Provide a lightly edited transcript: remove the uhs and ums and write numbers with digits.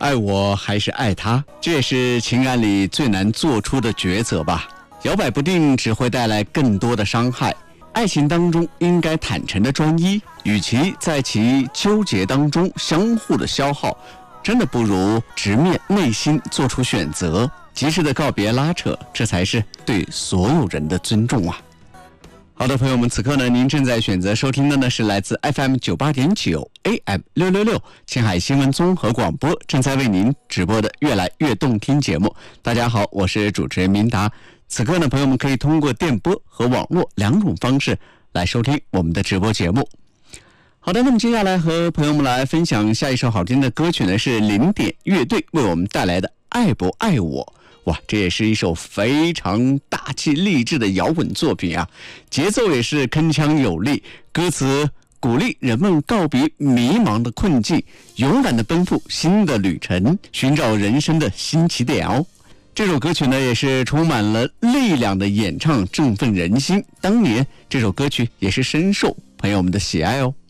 爱我还是爱他，这也是情感里最难做出的抉择吧。摇摆不定只会带来更多的伤害。爱情当中应该坦诚的专一，与其在其纠结当中相互的消耗，真的不如直面内心做出选择，及时的告别拉扯，这才是对所有人的尊重啊。好的，朋友们，此刻呢，您正在选择收听的呢是来自 FM 98.9 AM 666青海新闻综合广播正在为您直播的越来越动听节目。大家好，我是主持人明达。此刻呢，朋友们可以通过电波和网络两种方式来收听我们的直播节目。好的，那么接下来和朋友们来分享下一首好听的歌曲呢，是零点乐队为我们带来的《爱不爱我》。哇，这也是一首非常大气励志的摇滚作品啊，节奏也是铿锵有力，歌词鼓励人们告别迷茫的困境，勇敢的奔赴新的旅程，寻找人生的新起点哦。这首歌曲呢，也是充满了力量的演唱，振奋人心。当年这首歌曲也是深受朋友们的喜爱哦。